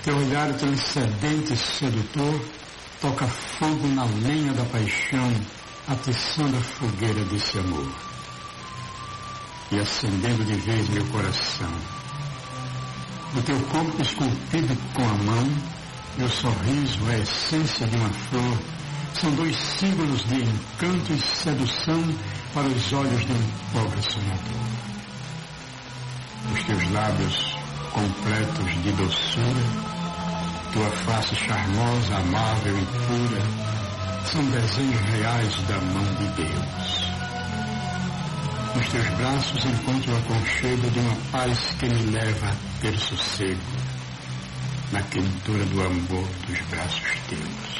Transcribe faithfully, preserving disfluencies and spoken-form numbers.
Teu olhar transcendente e sedutor toca fogo na lenha da paixão, atiçando a fogueira desse amor e acendendo de vez meu coração. O teu corpo esculpido com a mão e o sorriso, a essência de uma flor, são dois símbolos de encanto e sedução para os olhos de um pobre sonhador. Os teus lábios completos de doçura, tua face charmosa, amável e pura, são desenhos reais da mão de Deus. Nos teus braços encontro o aconchego de uma paz que me leva a ter sossego, na quentura do amor dos braços teus.